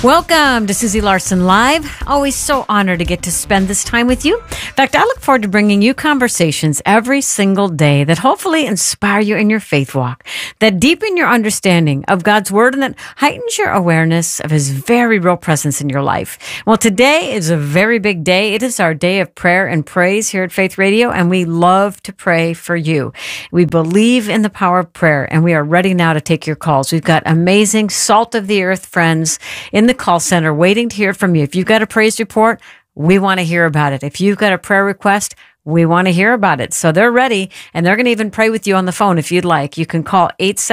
Welcome to Susie Larson Live. Always so honored to get to spend this time with you. In fact, I look forward to bringing you conversations every single day that hopefully inspire you in your faith walk, that deepen your understanding of God's Word, and that heightens your awareness of His very real presence in your life. Well, today is a very big day. It is our day of prayer and praise here at Faith Radio, and we love to pray for you. We believe in the power of prayer, and we are ready now to take your calls. We've got amazing salt of the earth friends in the call center waiting to hear from you. If you've got a praise report, we want to hear about it. If you've got a prayer request, we want to hear about it. So they're ready, and they're going to even pray with you on the phone if you'd like. You can call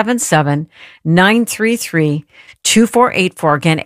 877-933-2484. Again,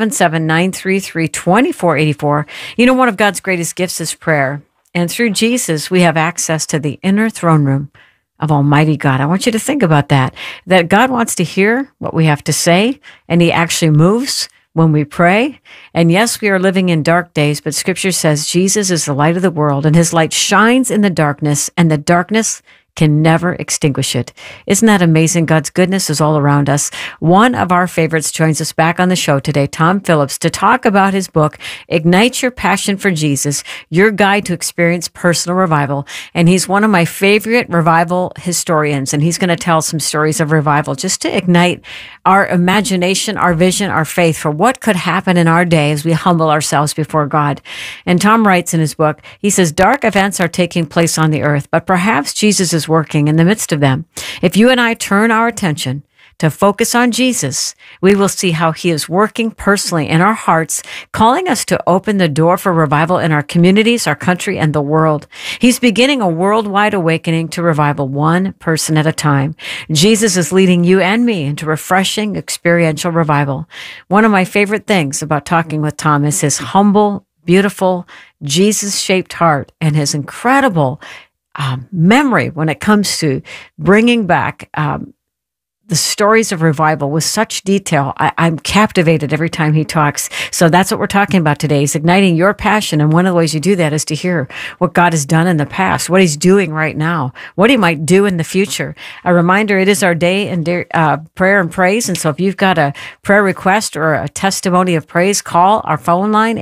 877-933-2484. You know, one of God's greatest gifts is prayer. And through Jesus, we have access to the inner throne room of Almighty God. I want you to think about that God wants to hear what we have to say, and He actually moves when we pray. And yes, we are living in dark days, but Scripture says Jesus is the light of the world, and His light shines in the darkness, and the darkness can never extinguish it. Isn't that amazing? God's goodness is all around us. One of our favorites joins us back on the show today, Tom Phillips, to talk about his book, Ignite Your Passion for Jesus, Your Guide to Experience Personal Revival. And he's one of my favorite revival historians, and he's going to tell some stories of revival just to ignite our imagination, our vision, our faith for what could happen in our day as we humble ourselves before God. And Tom writes in his book, he says, dark events are taking place on the earth, but perhaps Jesus is working in the midst of them. If you and I turn our attention to focus on Jesus, we will see how He is working personally in our hearts, calling us to open the door for revival in our communities, our country, and the world. He's beginning a worldwide awakening to revival, one person at a time. Jesus is leading you and me into refreshing experiential revival. One of my favorite things about talking with Tom is his humble, beautiful, Jesus-shaped heart and his incredible memory when it comes to bringing back the stories of revival with such detail. I'm captivated every time he talks. So that's what we're talking about today, is igniting your passion. And one of the ways you do that is to hear what God has done in the past, what He's doing right now, what He might do in the future. A reminder, it is our day in prayer and praise. And so if you've got a prayer request or a testimony of praise, call our phone line,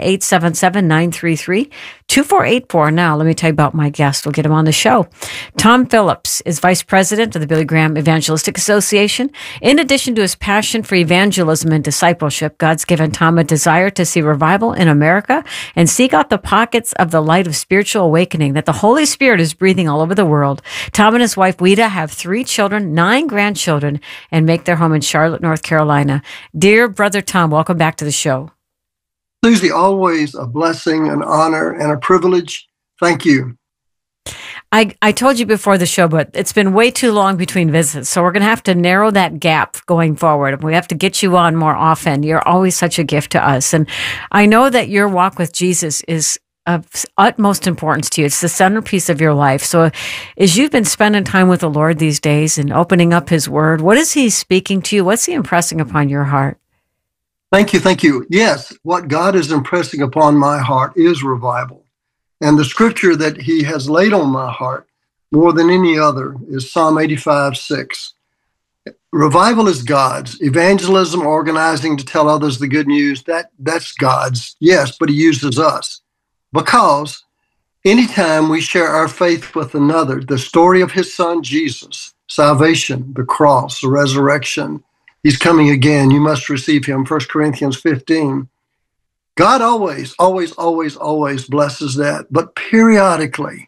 877-933-2484. Now, let me tell you about my guest. We'll get him on the show. Tom Phillips is Vice President of the Billy Graham Evangelistic Association. In addition to his passion for evangelism and discipleship, God's given Tom a desire to see revival in America and seek out the pockets of the light of spiritual awakening that the Holy Spirit is breathing all over the world. Tom and his wife, Weta, have 3 children, 9 grandchildren, and make their home in Charlotte, North Carolina. Dear Brother Tom, welcome back to the show. Susie, always a blessing, an honor, and a privilege. Thank you. I told you before the show, but it's been way too long between visits, so we're going to have to narrow that gap going forward. We have to get you on more often. You're always such a gift to us. And I know that your walk with Jesus is of utmost importance to you. It's the centerpiece of your life. So as you've been spending time with the Lord these days and opening up His Word, what is He speaking to you? What's He impressing upon your heart? Thank you. Thank you. Yes, what God is impressing upon my heart is revival. And the scripture that He has laid on my heart more than any other is Psalm 85:6. Revival is God's. Evangelism, organizing to tell others the good news, that's God's. Yes, but He uses us. Because anytime we share our faith with another, the story of His Son, Jesus, salvation, the cross, the resurrection, He's coming again, you must receive Him, 1 Corinthians 15. God always, always, always, always blesses that. But periodically,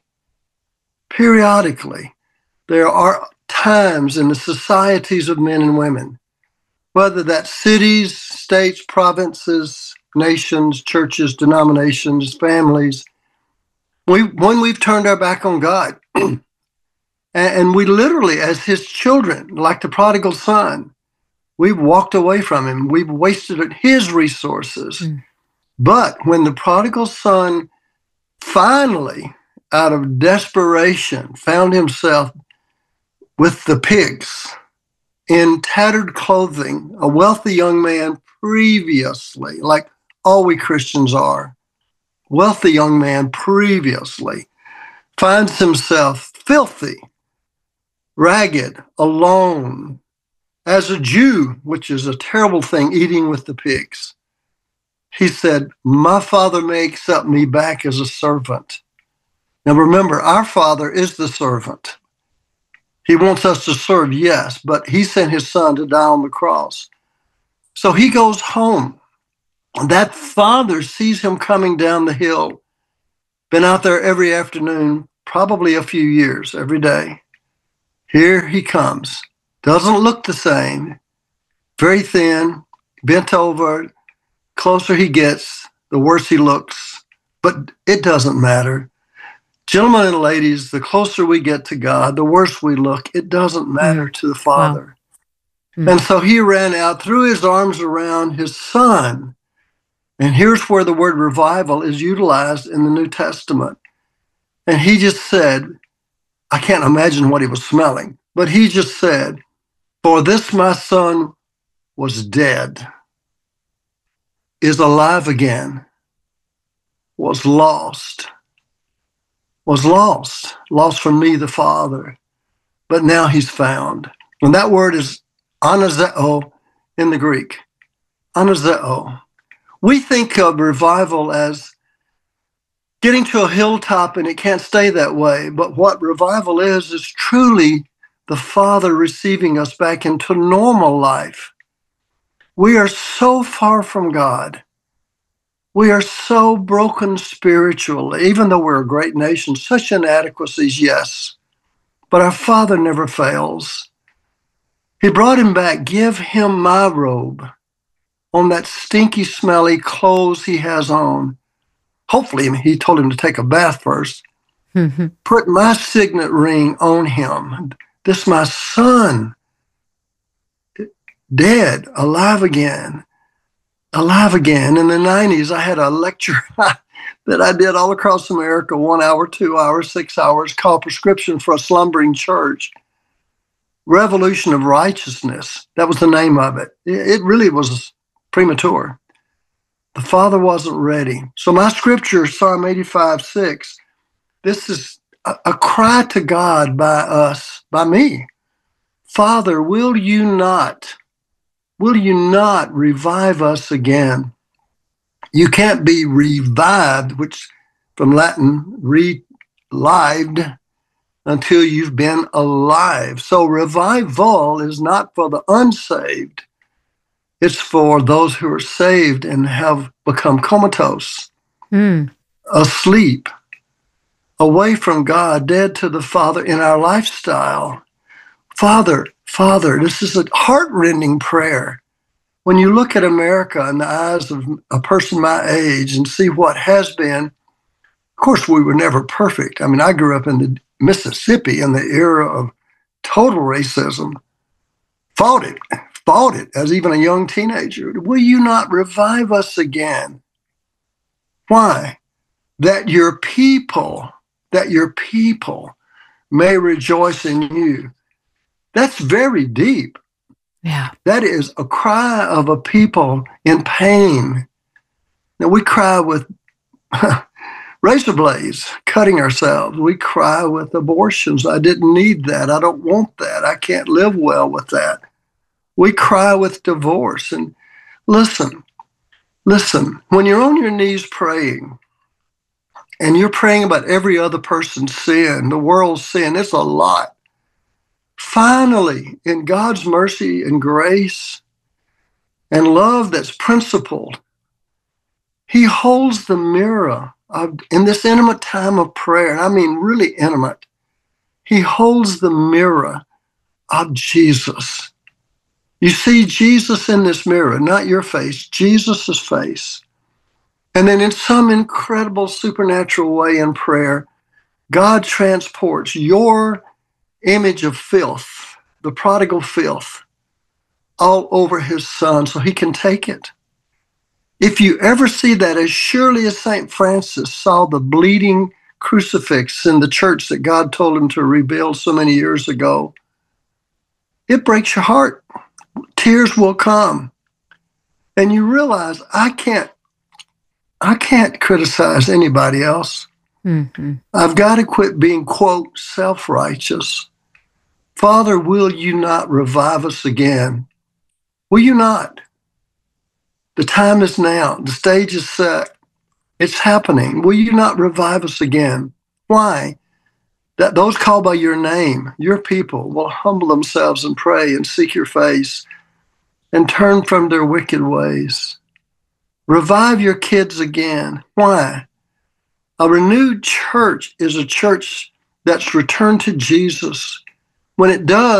there are times in the societies of men and women, whether that's cities, states, provinces, nations, churches, denominations, families, when we've turned our back on God, and we literally, as His children, like the prodigal son, we've walked away from Him. We've wasted His resources. But when the prodigal son finally, out of desperation, found himself with the pigs in tattered clothing, a wealthy young man previously, like all we Christians are, wealthy young man previously, finds himself filthy, ragged, alone, as a Jew, which is a terrible thing, eating with the pigs. he said, my Father may accept me back as a servant. Now remember, our Father is the servant. He wants us to serve, yes, but he sent his son to die on the cross. So he goes home. That father sees him coming down the hill, been out there every afternoon, probably a few years, every day. Here he comes. Doesn't look the same. Very thin, bent over. Closer he gets, the worse he looks. But it doesn't matter. Gentlemen and ladies, the closer we get to God, the worse we look. It doesn't matter to the Father. Wow. And so he ran out, threw his arms around his son. And here's where the word revival is utilized in the New Testament. And he just said, I can't imagine what he was smelling, but he just said, for this my son was dead, is alive again, was lost from me, the Father, but now he's found. And that word is anazeo in the Greek, anazeo. We think of revival as getting to a hilltop and it can't stay that way. But what revival is truly the Father receiving us back into normal life. We are so far from God. We are so broken spiritually, even though we're a great nation, such inadequacies, yes. But our Father never fails. He brought him back. Give him my robe on that stinky, smelly clothes he has on. Hopefully, he told him to take a bath first. Mm-hmm. Put my signet ring on him. This my son, dead, alive again. In the 90s, I had a lecture that I did all across America, 1 hour, 2 hours, 6 hours, called Prescription for a Slumbering Church. Revolution of Righteousness. That was the name of it. It really was premature. The Father wasn't ready. So my scripture, Psalm 85:6, this is a cry to God by us, by me. Father, will you not revive us again? You can't be revived, which from Latin, relived, until you've been alive. So revival is not for the unsaved. It's for those who are saved and have become comatose, asleep, away from God, dead to the Father in our lifestyle. Father, this is a heart-rending prayer. When you look at America in the eyes of a person my age and see what has been, of course, we were never perfect. I mean, I grew up in the Mississippi in the era of total racism, fought it as even a young teenager. Will you not revive us again? Why? That your people may rejoice in you. That's very deep. Yeah. That is a cry of a people in pain. Now we cry with razor blades, cutting ourselves. We cry with abortions. I didn't need that. I don't want that. I can't live well with that. We cry with divorce. And listen, when you're on your knees praying, and you're praying about every other person's sin, the world's sin, it's a lot. Finally, in God's mercy and grace and love that's principled, he holds the mirror in this intimate time of prayer, and I mean really intimate. He holds the mirror of Jesus. You see Jesus in this mirror, not your face, Jesus' face. And then in some incredible supernatural way in prayer, God transports your image of filth, the prodigal filth, all over his son so he can take it. If you ever see that, as surely as St. Francis saw the bleeding crucifix in the church that God told him to rebuild so many years ago, it breaks your heart. Tears will come. And you realize I can't criticize anybody else. Mm-hmm. I've got to quit being, quote, self-righteous. Father, will you not revive us again? Will you not? The time is now. The stage is set. It's happening. Will you not revive us again? Why? That those called by your name, your people, will humble themselves and pray and seek your face and turn from their wicked ways. Revive your kids again. Why? A renewed church is a church that's returned to Jesus. When it does,